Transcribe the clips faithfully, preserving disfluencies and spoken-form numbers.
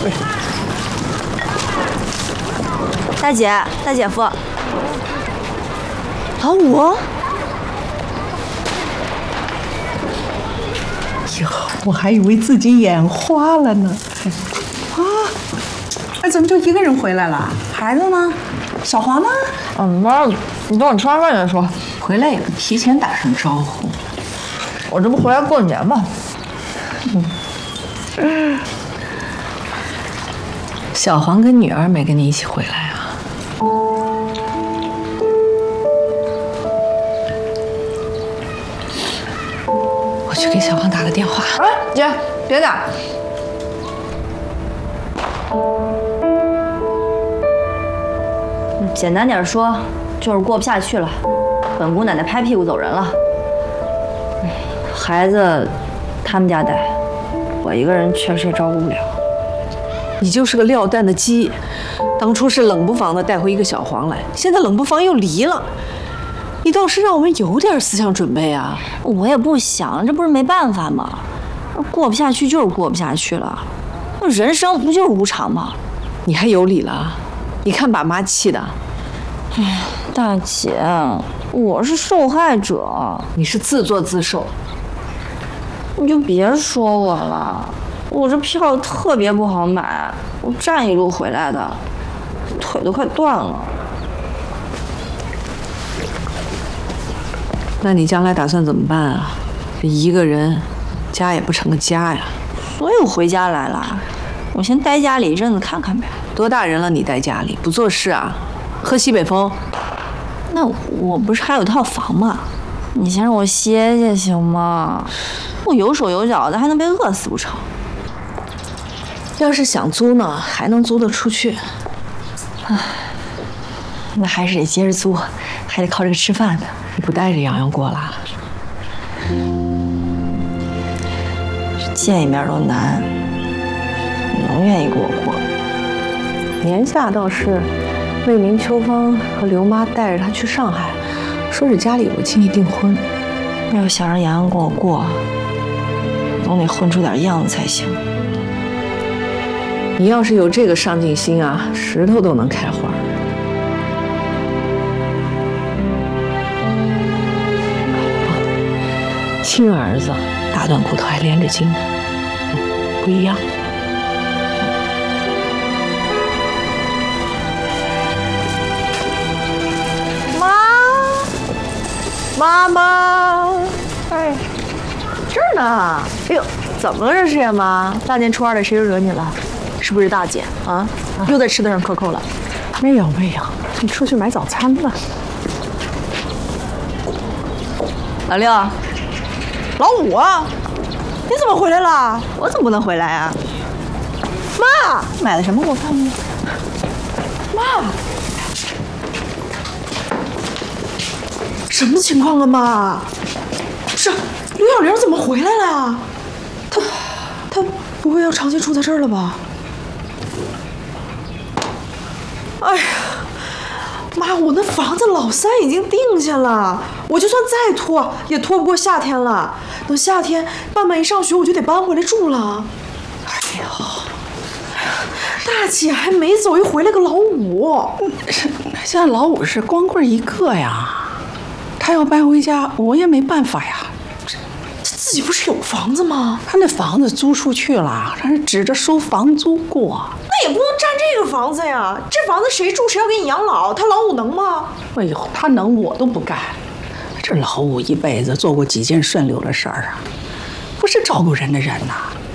大姐，大姐夫， 老五。哟，我还以为自己眼花了呢。啊，哎，怎么就一个人回来了？孩子呢？小黄呢？ 嗯，妈，你等我吃完饭再说。 回来也不提前打声招呼。 我这不回来过年吗？ 嗯。小黄跟女儿没跟你一起回来啊？我去给小黄打个电话。 哎，姐，别打。 简单点说，就是过不下去了。本姑奶奶拍屁股走人了。孩子，他们家带，我一个人确实也照顾不了。 你就是个撂蛋的鸡，当初是冷不防的带回一个小黄来，现在冷不防又离了，你倒是让我们有点思想准备啊！ 我也不想，这不是没办法吗？过不下去就是过不下去了，人生不就是无常吗？ 你还有理了？你看把妈气的。 哎，大姐，我是受害者， 你是自作自受。 你就别说我了。我这票特别不好买，我站一路回来的，腿都快断了。 那你将来打算怎么办啊？这一个人，家也不成个家呀。 所以我回家来了，我先待家里一阵子看看呗。 多大人了，你待家里不做事啊？喝西北风？ 那我不是还有套房吗？你先让我歇歇行吗？我有手有脚的，还能被饿死不成？ 要是想租呢，还能租得出去。 唉，那还是得接着租，还得靠这个吃饭呢。 你不带着洋洋过啦？ 见一面都难，能愿意跟我过？ 年下倒是，魏明、秋芳和刘妈带着他去上海，说是家里有个亲戚订婚。 要想让洋洋跟我过，总得混出点样子才行。 你要是有这个上进心啊，石头都能开花。亲儿子，大段骨头还连着筋呢，不一样。 妈，妈妈，哎，这儿呢。哎呦，怎么了这是呀，妈？大年初二的，谁又惹你了？是不是大姐啊？又在吃的上克扣了？ 没有没有，你出去买早餐了。 老六， 老五啊，你怎么回来了？ 我怎么不能回来啊？ 妈， 买的什么给我看看？ 妈，什么情况啊，妈？是刘小玲怎么回来了？她，她不会要长期住在这儿了吧？哎呀，妈，我那房子老三已经定下了，我就算再拖也拖不过夏天了。等夏天半半一上学，我就得搬回来住了。哎呦，大姐还没走，又回来个老五。 现在老五是光棍一个呀，他要搬回家，我也没办法呀。 自己不是有房子吗？ 他那房子租出去了，他是指着收房租过。 那也不能占这个房子呀，这房子谁住谁要给你养老，他老五能吗？ 哎呦，他能我都不干。这老五一辈子做过几件顺溜的事儿啊，不是照顾人的人呐。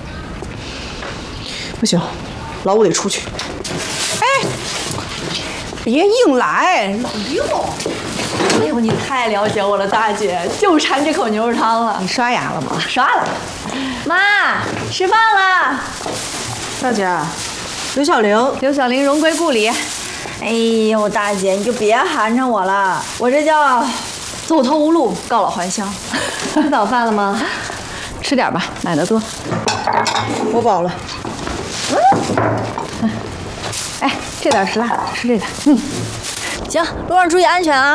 不行，老五得出去。 哎，别硬来，老六。 哎呦，你太了解我了，大姐，就馋这口牛肉汤了。 你刷牙了吗？ 刷了。妈，吃饭了。 大姐，刘小玲， 刘小玲荣归故里。哎呦，大姐，你就别寒碜我了，我这叫走投无路，告老还乡。吃早饭了吗？ 吃点吧，买的多。 我饱了。 嗯。哎，这点是辣的，吃这个。 嗯，行，路上注意安全啊。